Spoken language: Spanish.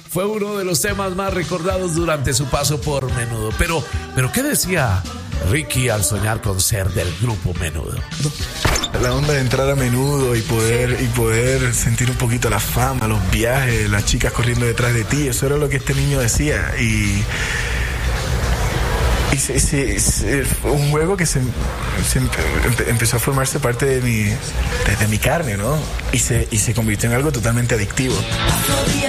fue uno de los temas más recordados durante su paso por Menudo. Pero ¿qué decía Ricky al soñar con ser del grupo Menudo? La onda de entrar a Menudo y poder sentir un poquito la fama, los viajes, las chicas corriendo detrás de ti, eso era lo que este niño decía. Y fue un juego que empezó a formarse parte desde mi carne, ¿no? Y se convirtió en algo totalmente adictivo.